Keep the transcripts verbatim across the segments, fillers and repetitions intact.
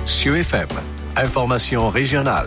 C E F M, information régionale.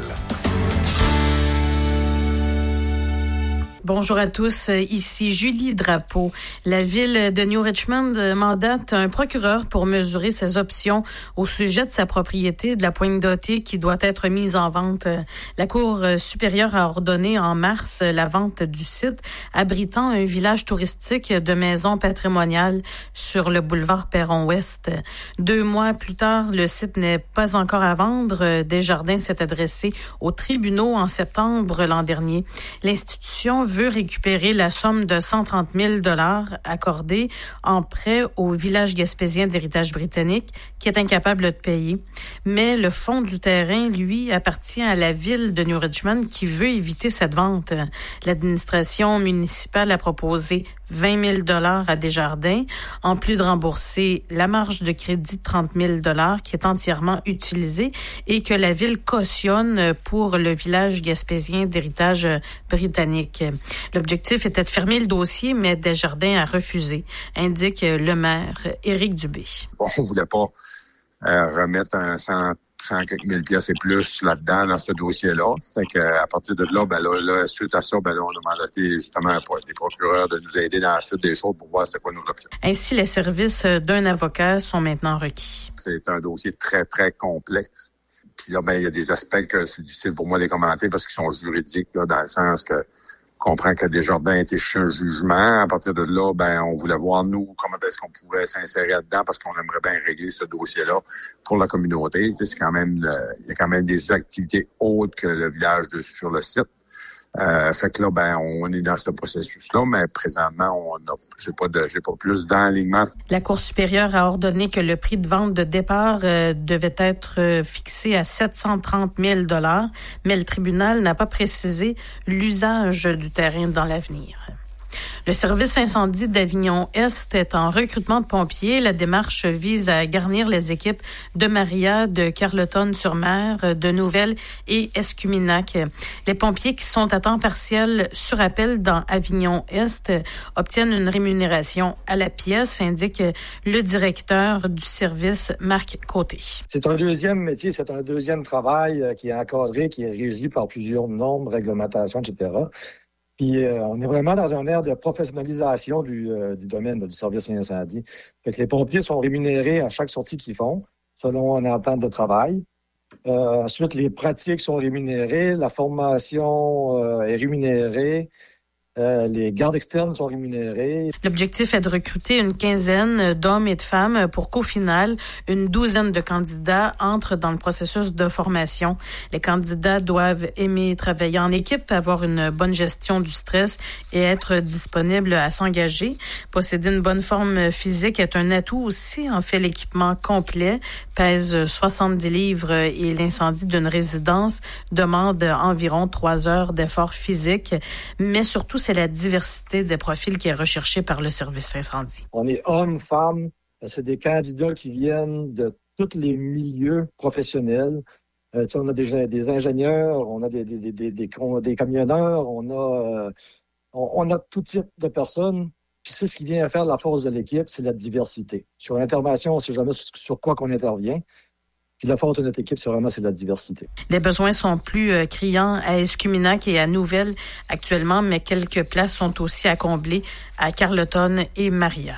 Bonjour à tous, ici Julie Drapeau. La ville de New Richmond mandate un procureur pour mesurer ses options au sujet de sa propriété de la Pointe Dotée qui doit être mise en vente. La Cour supérieure a ordonné en mars la vente du site abritant un village touristique de maisons patrimoniales sur le boulevard Perron-Ouest. Deux mois plus tard, le site n'est pas encore à vendre. Desjardins s'est adressé aux tribunaux en septembre l'an dernier. L'institution veut récupérer la somme de cent trente mille dollars accordée en prêt au village gaspésien d'héritage britannique qui est incapable de payer. Mais le fonds du terrain, lui, appartient à la ville de New Richmond qui veut éviter cette vente. L'administration municipale a proposé vingt mille dollars à Desjardins, en plus de rembourser la marge de crédit de trente mille dollars qui est entièrement utilisée et que la ville cautionne pour le village gaspésien d'héritage britannique. L'objectif était de fermer le dossier, mais Desjardins a refusé, indique le maire Éric Dubé. Bon, on ne voulait pas euh, remettre un cent, cent quelques mille pièces et plus là-dedans, dans ce dossier-là. C'est qu'à partir de là, ben là, là, suite à ça, ben là, on a mandaté justement des procureurs de nous aider dans la suite des choses pour voir c'était quoi nos options. Ainsi, les services d'un avocat sont maintenant requis. C'est un dossier très, très complexe. Puis là, ben, il y a des aspects que c'est difficile pour moi de les commenter parce qu'ils sont juridiques, là, dans le sens que on comprend que Desjardins a été chercher un jugement. À partir de là, ben, on voulait voir, nous, comment est-ce qu'on pouvait s'insérer là-dedans parce qu'on aimerait bien régler ce dossier-là pour la communauté. Tu sais, c'est quand même, euh, il y a quand même des activités autres que le village de, sur le site. Euh, fait que là, ben, on est dans ce processus-là, mais présentement, on a, j'ai pas de, j'ai pas plus d'enlignement. La Cour supérieure a ordonné que le prix de vente de départ euh, devait être euh, fixé à sept cent trente mille dollars, mais le tribunal n'a pas précisé l'usage du terrain dans l'avenir. Le service incendie d'Avignon-Est est en recrutement de pompiers. La démarche vise à garnir les équipes de Maria, de Carleton-sur-Mer, de Nouvelle et Escuminac. Les pompiers qui sont à temps partiel sur appel dans Avignon-Est obtiennent une rémunération à la pièce, indique le directeur du service, Marc Côté. C'est un deuxième métier, c'est un deuxième travail qui est encadré, qui est régi par plusieurs normes, réglementations, et cetera. Puis euh, on est vraiment dans un air de professionnalisation du, euh, du domaine là, du service incendie. Fait que les pompiers sont rémunérés à chaque sortie qu'ils font, selon une entente de travail. Euh, ensuite, les pratiques sont rémunérées, la formation euh, est rémunérée. Euh, les gardes externes sont rémunérés. L'objectif est de recruter une quinzaine d'hommes et de femmes pour qu'au final, une douzaine de candidats entrent dans le processus de formation. Les candidats doivent aimer travailler en équipe, avoir une bonne gestion du stress et être disponibles à s'engager. Posséder une bonne forme physique est un atout aussi. En fait, l'équipement complet pèse soixante-dix livres et l'incendie d'une résidence demande environ trois heures d'effort physique, mais surtout, c'est la diversité des profils qui est recherchée par le service incendie. On est hommes, femmes, c'est des candidats qui viennent de tous les milieux professionnels. Euh, on a des, des ingénieurs, on a des, des, des, des, des, des camionneurs, on a, euh, on, on a tout type de personnes. Puis c'est ce qui vient faire la force de l'équipe, c'est la diversité. Sur l'intervention, on ne sait jamais sur, sur quoi qu'on intervient. Puis la force de notre équipe, c'est vraiment c'est la diversité. Les besoins sont plus euh, criants à Escuminac et à Nouvelle actuellement, mais quelques places sont aussi à combler à Carleton et Maria.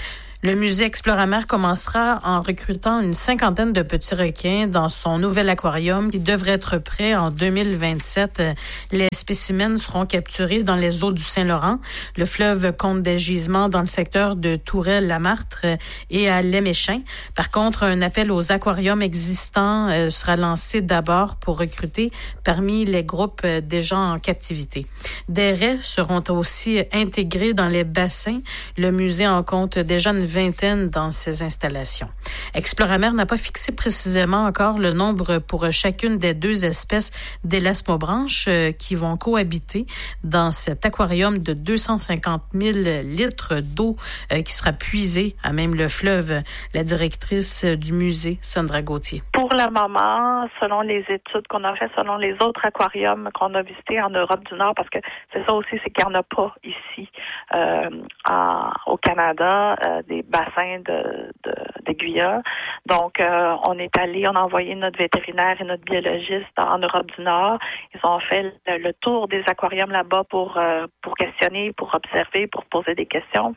Le musée Exploramer commencera en recrutant une cinquantaine de petits requins dans son nouvel aquarium qui devrait être prêt en deux mille vingt-sept. Les spécimens seront capturés dans les eaux du Saint-Laurent. Le fleuve compte des gisements dans le secteur de Tourelle-la-Martre et à Léméchin. Par contre, un appel aux aquariums existants euh, sera lancé d'abord pour recruter parmi les groupes déjà en captivité. Des raies seront aussi intégrés dans les bassins. Le musée en compte déjà une vingtaine dans ces installations. Exploramer n'a pas fixé précisément encore le nombre pour chacune des deux espèces d'élasmobranches euh, qui vont cohabiter dans cet aquarium de deux cent cinquante mille litres d'eau euh, qui sera puisée à même le fleuve. La directrice du musée, Sandra Gauthier. Pour le moment, selon les études qu'on a faites, selon les autres aquariums qu'on a visités en Europe du Nord, parce que c'est ça aussi, c'est qu'il n'y en a pas ici euh, en, au Canada, euh, des des bassins de, de d'aiguilles. Donc, euh, on est allé, on a envoyé notre vétérinaire et notre biologiste en Europe du Nord. Ils ont fait le, le tour des aquariums là-bas pour euh, pour questionner, pour observer, pour poser des questions.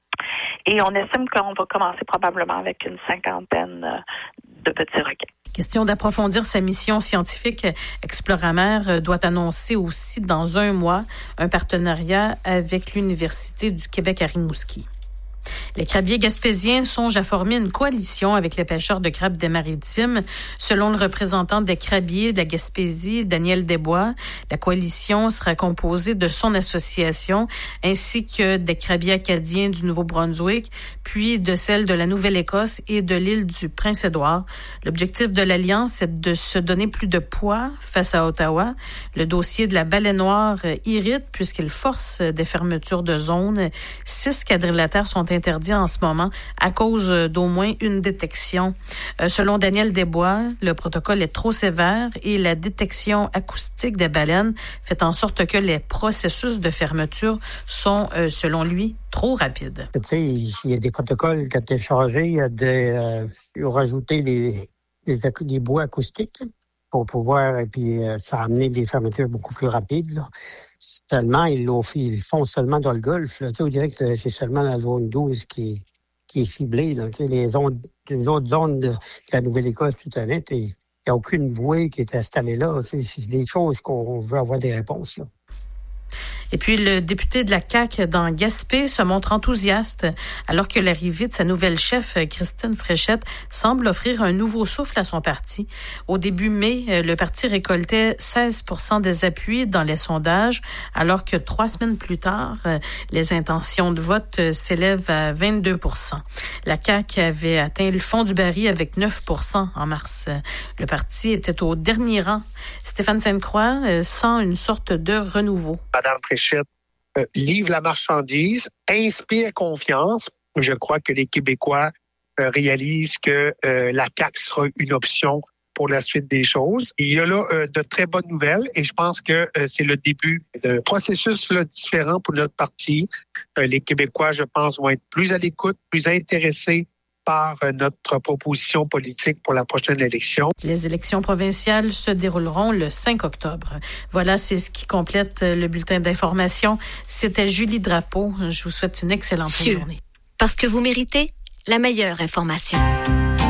Et on estime qu'on va commencer probablement avec une cinquantaine de petits requins. Question d'approfondir sa mission scientifique, Exploramer doit annoncer aussi dans un mois un partenariat avec l'Université du Québec à Rimouski. Les crabiers gaspésiens songent à former une coalition avec les pêcheurs de crabes des Maritimes. Selon le représentant des crabiers de la Gaspésie, Daniel Desbois, la coalition sera composée de son association ainsi que des crabiers acadiens du Nouveau-Brunswick, puis de celle de la Nouvelle-Écosse et de l'île du Prince-Édouard. L'objectif de l'Alliance est de se donner plus de poids face à Ottawa. Le dossier de la baleine noire irrite puisqu'il force des fermetures de zones. Six quadrilatères sont interdits en ce moment à cause d'au moins une détection. Euh, selon Daniel Desbois, le protocole est trop sévère et la détection acoustique des baleines fait en sorte que les processus de fermeture sont, euh, selon lui, trop rapides. Tu sais, il y a des protocoles qui ont été changés, il y a des, euh, ils ont rajouté des, des, des bois acoustiques pour pouvoir, et puis euh, ça a amené des fermetures beaucoup plus rapides, là. Seulement, ils, l'ont fait, ils le font seulement dans le golfe. Là. Tu sais, on dirait que c'est seulement la zone douze qui, qui est ciblée. Là. Tu sais, les, zones, les autres zones de, de la Nouvelle-Écosse, tout honnête, il n'y a aucune bouée qui est installée là. Tu sais, c'est des choses qu'on veut avoir des réponses. Là. Et puis, le député de la C A Q dans Gaspé se montre enthousiaste alors que l'arrivée de sa nouvelle chef, Christine Fréchette, semble offrir un nouveau souffle à son parti. Au début mai, le parti récoltait seize pour cent des appuis dans les sondages, alors que trois semaines plus tard, les intentions de vote s'élèvent à vingt-deux pour cent. La C A Q avait atteint le fond du baril avec neuf pour cent en mars. Le parti était au dernier rang. Stéphane Sainte-Croix sent une sorte de renouveau. Madame Fréchette euh, livre la marchandise, inspire confiance. Je crois que les Québécois euh, réalisent que euh, la C A Q sera une option pour la suite des choses. Il y a là euh, de très bonnes nouvelles et je pense que euh, c'est le début d'un processus là, différent pour notre parti. Euh, les Québécois, je pense, vont être plus à l'écoute, plus intéressés par notre proposition politique pour la prochaine élection. Les élections provinciales se dérouleront le cinq octobre. Voilà, c'est ce qui complète le bulletin d'information. C'était Julie Drapeau. Je vous souhaite une excellente journée. Parce que vous méritez la meilleure information.